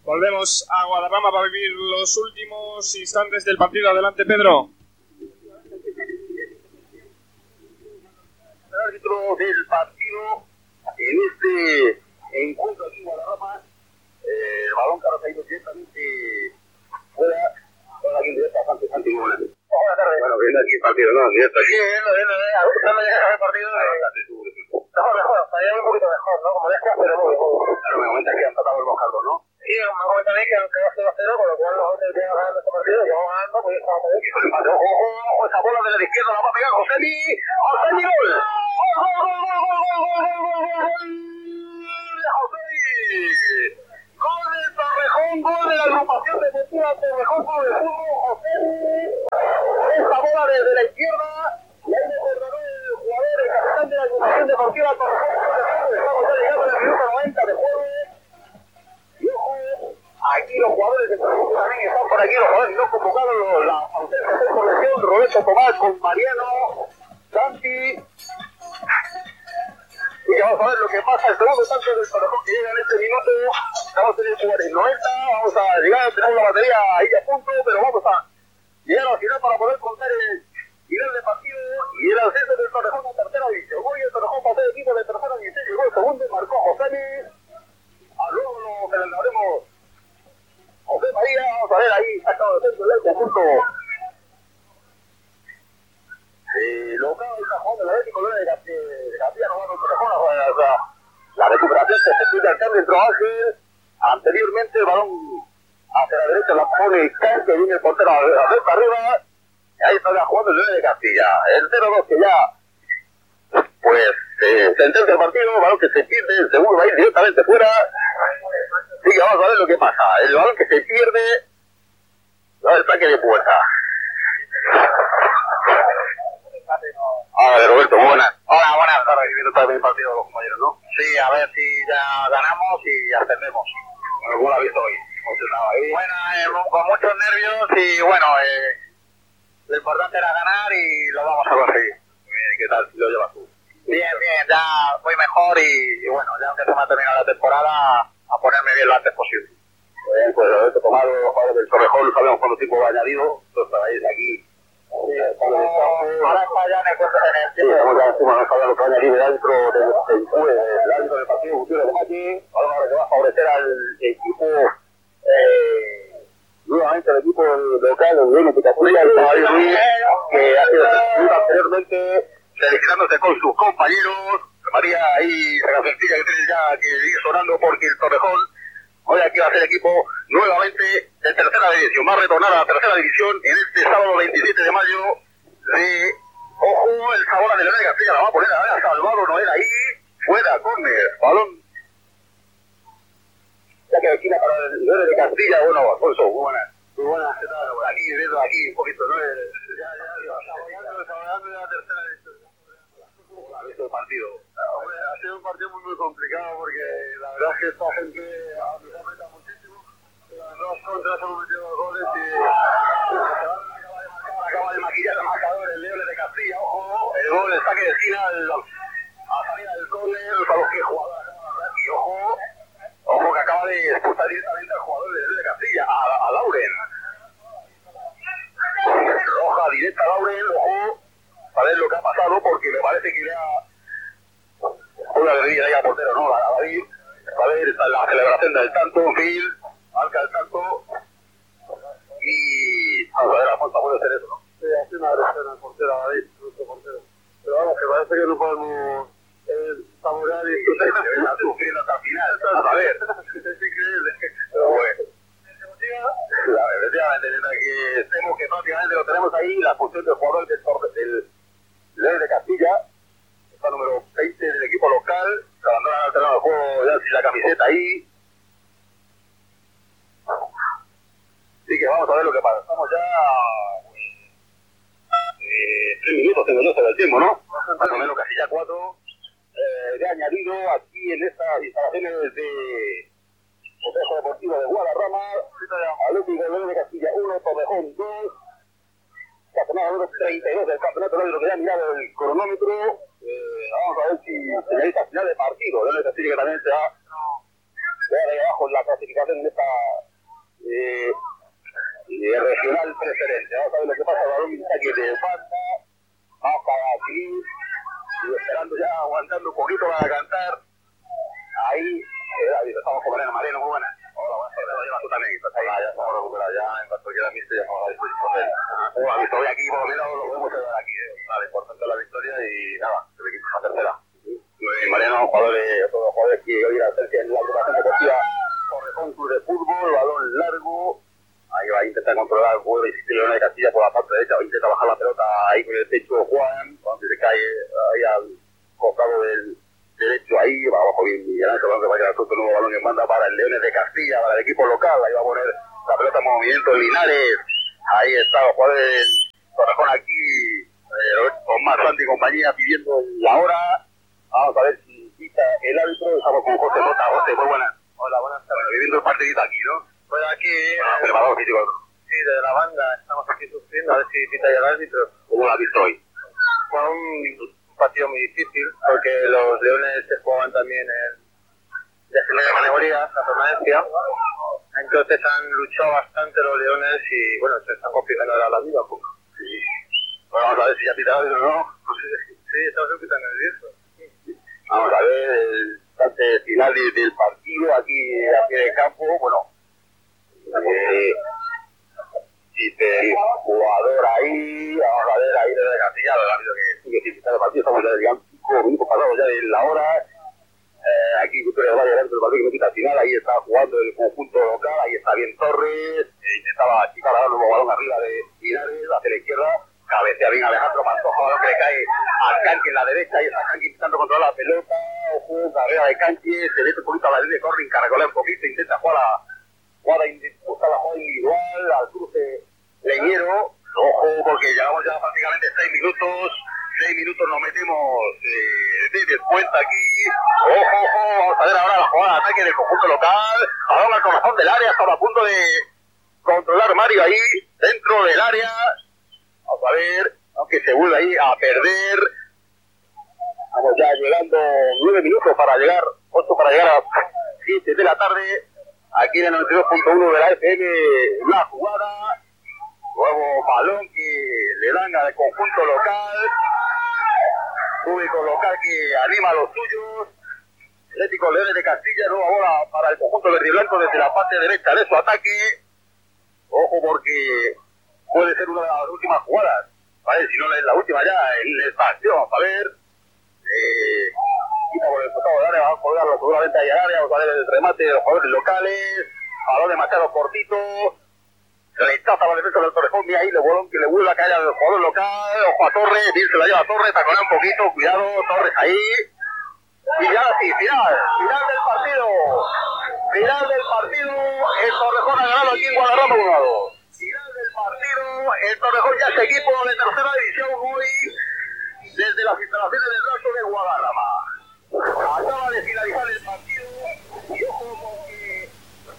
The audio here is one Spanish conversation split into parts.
Volvemos a Guadarrama para vivir los últimos instantes del partido. Adelante, Pedro. El árbitro del partido en este encuentro aquí en Guadarrama, el balón que ha caído directamente fuera, ahora aquí en directo a Santi Buenas tardes. Bueno, viendo aquí el partido, ¿no? Directo aquí. ¿Cuándo llegas al partido? Mejor, estaría un poquito mejor, ¿no? Como decías, pero muy bien. Claro, me comentas que han tratado el Bojardo, ¿no? Sí, me comentan también que aunque va 0-0, con lo cual nosotros que vamos ganando este partido, que vamos ganando, pues estamos bien. Ojo, esa bola de la izquierda la va a pegar Josemi, gol. Gol del Torrejón, gol de la agrupación deportiva Torrejón Club de Fútbol, Josemi. Esa bola desde la izquierda, y ahí me perdonó el jugador, el capitán de la agrupación deportiva Torrejón Club de Fútbol. Estamos ya llegando en el minuto 90 de juego. Y ojo, aquí los jugadores de Torrejón también están por aquí, los jugadores no convocados, la ausencia de corrección, Roberto Tomás con Mariano, Santi. Y vamos a ver lo que pasa, el segundo tanto del Torrejón que llega en este minuto. Estamos en el 90, vamos a llegar, tenemos la batería ahí a punto, pero vamos a llegar al final para poder contar el final del partido y el ascenso del Torrejón a tercera división. Hoy el Torrejón pasó de equipo de tercera división, llegó el segundo y marcó Josemi. Luego lo celebraremos José María, vamos a ver ahí, sacado de centro del conjunto. Local está jugando el Atlético de Castilla, no va a Torrejón, o sea, la recuperación que se pide al cambio entró Ángel, anteriormente el balón hacia la derecha la pone Can, que viene el portero a ver para arriba, y ahí está jugando el de Castilla, el 0-2 que ya, pues, sentencia el partido, balón que se pierde, el segundo va a ir directamente fuera. Sí, que vamos a ver lo que pasa, el balón que se pierde, va el saque de puerta. Hola, Roberto, buenas. Hola, buenas tardes, viendo también el partido de los compañeros, ¿no? Sí, a ver si ya ganamos y ascendemos. Bueno, ¿cómo lo has visto hoy? Bueno, con muchos nervios y bueno, lo importante era ganar y lo vamos a conseguir. Muy bien, ¿y qué tal si lo llevas tú? Bien, ya voy mejor y bueno, ya aunque se me ha terminado la temporada, a ponerme bien lo antes posible. Muy bien, pues Roberto Tomado, los jugadores del Torrejón, sabemos cuánto tiempo va añadido, entonces estáis aquí. Ahora está ya en el estamos ya encima, no sabía lo que va a añadir el árbitro el árbitro del partido, Gutiérrez de Mati, ahora que va a favorecer al equipo, nuevamente el equipo local, el Reino Picaturia, el Caballo Ruiz, que ha sido sustituido anteriormente, felicitándose con sus compañeros. María ahí, la sencilla que tiene ya que ir sonando porque el Torrejón hoy aquí va a ser equipo nuevamente de tercera división. Va a retornar a la tercera división en este sábado 27 de mayo de... Ojo, el Sabora de León de Castilla la va a poner a Salvador Noel ahí, fuera, córner, balón. Ya que esquina para el León de Castilla, bueno, Alfonso, muy buenas. Muy buenas, ¿qué tal? Aquí, viendo aquí un poquito, ¿no? Desarrollando la tercera división. ¿Ha visto el partido? Ha sido un partido muy complicado porque la verdad es que esta gente nos aprieta muchísimo. Las dos contras hemos metido goles y acaba de maquillar el marcador el León de Castilla. Ojo, el gol, el saque de esquina a salida del córner, para los que jugador acaba de dar. Y ojo que acaba de expulsar directamente al jugador del León de Castilla, a Lauren. Roja directa a Lauren, ojo, a ver lo que ha pasado porque me parece que le ha una guerrilla ahí al portero, ¿no? A David, a ver la celebración del tanto, Phil, marca el tanto y vamos a ver, Alfonso puede ser eso, ¿no? Sí, hace una agresión al portero, a David, nuestro portero. Pero vamos, que parece que no podemos saborear y está sufriendo hasta el final. A ver, es increíble. Pero bueno. Efectivamente, que estemos que prácticamente lo tenemos ahí, la función del jugador del León de Castilla, está número 20 del equipo local, se abandona al terreno de juego ya sin la camiseta ahí. Así que vamos a ver lo que pasa. Estamos ya 3 minutos, tengo yo sobre el tiempo, ¿no? Más o menos casi ya 4. De añadido aquí en estas instalaciones de Consejo Deportivo de Guadarrama, Atlético León de Castilla 1, Torrejón 2, campeonato número 32 del campeonato, lo que ya ha mirado el cronómetro. Vamos a ver si señalita final de partido. León de Castilla que también se va ahí abajo en la clasificación en esta regional preferente. Vamos a ver lo que pasa. El balón está aquí de falta. Vamos para aquí. Y esperando ya, aguantando un poquito para cantar. Ahí, estamos con Mariano, muy buena. Hola, buenas tardes. Lo llevas tú también. Ya estamos recuperados. Ya en cuanto quiera mister, ya estamos a disposición de él. La victoria aquí, por lo menos lo podemos llevar aquí. Vale, importante la victoria y nada, el equipo es la tercera. Mariano, jugadores, todos los jugadores que hoy la tercia en la agrupación deportiva Torrejón Club de Fútbol, balón largo. Ahí va a intentar controlar el juego de León de Castilla por la parte derecha, va a intentar bajar la pelota ahí con el pecho Juan, cuando se cae ahí al costado del derecho, ahí va abajo bien Miguel Ángel, que va a quedar otro nuevo balón que manda para el Leones de Castilla, para el equipo local, ahí va a poner la pelota en movimiento Linares, ahí está los jugadores del Torrejón aquí, con más Santi y compañía pidiendo la hora. Vamos a ver si quita el árbitro. Estamos con José Mota. José, muy buenas. Hola, buenas tardes. Bueno, viviendo el partidito aquí, ¿no? Pues aquí... preparador físico. Sí, de la banda. Estamos aquí sufriendo. A ver si quita ya el árbitro. ¿Cómo lo has visto hoy? Fue un partido muy difícil, porque los Leones se jugaban también en de primera categoría, la permanencia. Entonces han luchado bastante los Leones y, bueno, se están complicando ahora la vida un poco. Sí. Bueno, vamos a ver si ya pita el árbitro o no. Sí, estamos un poquito nerviosos. Vamos a ver el instante final del partido aquí a pie de campo. Bueno, el jugador ahí, vamos a ver ahí desde Castillado, el árbitro que sigue sin quitar el partido. Estamos ya, digamos, 5 minutos pasados ya de la hora. Aquí Cultura de Valle dentro del partido que no quita al final. Ahí está jugando el conjunto local. Ahí está bien Torres. Intentaba achicar a dar un balón arriba de Linares hacia la izquierda. Cabecea bien Alejandro Pantoja, balón que le cae a Canqui en la derecha, y está Canqui intentando controlar la pelota, ojo, carrera de Canqui, se mete un poquito a la línea de Corrin, caracolea un poquito, intenta jugar la jugada individual, al cruce Leñero, ojo, porque llevamos ya prácticamente 6 minutos nos metemos de descuenta aquí, ojo, vamos a ver ahora la jugada de ataque del conjunto local, balón al corazón del área, estaba a punto de controlar Mario ahí, dentro del área. Vamos a ver, aunque se vuelve ahí a perder. Estamos ya llegando 9 minutos para llegar, 8 para llegar a 7 de la tarde. Aquí en el 92.1 de la FM, la jugada. Nuevo balón que le dan al conjunto local. Público local que anima a los suyos. Atlético Leones de Castilla, nueva bola para el conjunto verde y blanco desde la parte derecha de su ataque. Ojo porque puede ser una de las últimas jugadas, ¿vale? Si no es la última ya, el espacio, vamos a ver. Quita por el costado del área, vamos a colgarlo seguramente ahí al área, vamos a ver el remate de los jugadores locales, balón de Machado cortito, rechaza la defensa del Torrejón, mira ahí el bolón que le vuelve a caer al jugador local, ojo a Torres, bien se la lleva a Torres, taconea un poquito, cuidado, Torres ahí. Y ya sí, final del partido, el Torrejón ha ganado aquí en Guadarrama 1-2. Final del partido, el Torrejón ya es equipo de tercera división hoy desde las instalaciones del Rato de Guadarrama. Acaba de finalizar el partido y ojo porque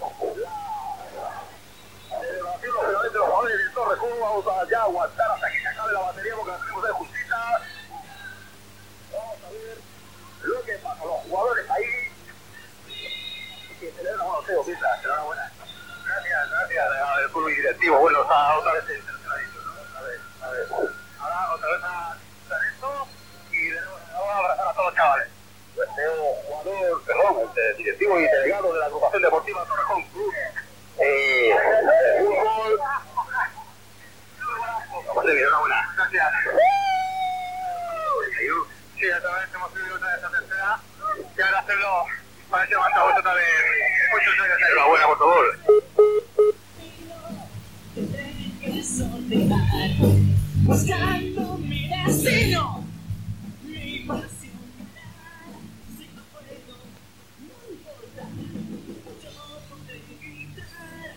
la celebración lógicamente de los jugadores del Torrejón vamos a ya aguantar hasta que se acabe la batería porque la tenemos de justicia. Vamos a ver lo que pasa, los jugadores ahí que celebran, bueno, Teo, Pita, enhorabuena. Gracias al club directivo. Bueno, está otra vez en tercera división, ¿no? A ver. Ahora otra vez a hacer esto y vamos a abrazar a todos los chavales. Pues jugador, el directivo y delegado de la agrupación deportiva Torrejón Club. Fútbol. Enhorabuena. Gracias. Sí, otra vez hemos subido otra vez a tercera. Y ahora hacerlo para ese levanta otra vez. Muchos años. Enhorabuena, por favor. Buscando mi destino, mi pasión, si no puedo, no importa, yo podré gritar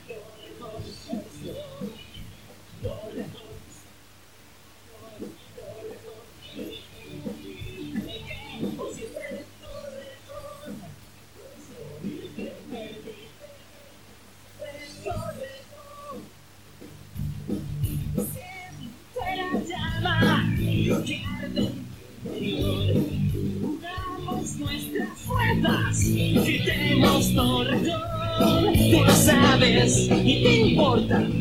Tú lo sabes y te importa.